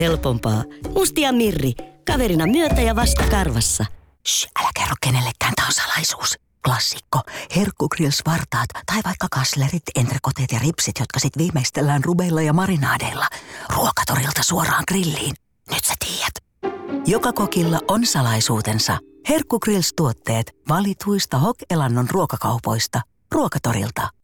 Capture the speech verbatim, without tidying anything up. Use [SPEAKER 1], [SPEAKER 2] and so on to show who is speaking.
[SPEAKER 1] Helpompaa. Musti ja Mirri. Kaverina myötä ja vasta karvassa.
[SPEAKER 2] Shh, älä kerro kenellekään, tää on salaisuus. Klassikko. Herkkugrills-vartaat tai vaikka kaslerit, entrekoteet ja ripsit, jotka sit viimeistellään rubeilla ja marinaadeilla. Ruokatorilta suoraan grilliin. Nyt sä tiedät. Joka kokilla on salaisuutensa. Herkkugrills-tuotteet valituista Hok-elannon ruokakaupoista. Ruokatorilta.